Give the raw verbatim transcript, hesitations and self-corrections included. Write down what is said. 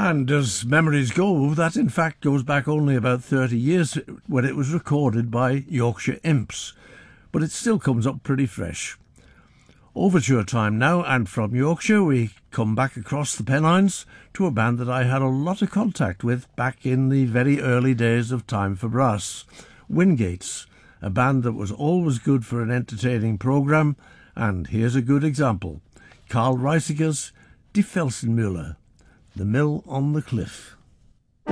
And as memories go, that in fact goes back only about thirty years when it was recorded by Yorkshire Imps, but it still comes up pretty fresh. Overture time now, and from Yorkshire we come back across the Pennines to a band that I had a lot of contact with back in the very early days of Time for Brass, Wingates, a band that was always good for an entertaining programme, and here's a good example: Karl Reisiger's Die Felsenmühle, The Mill on the Cliff.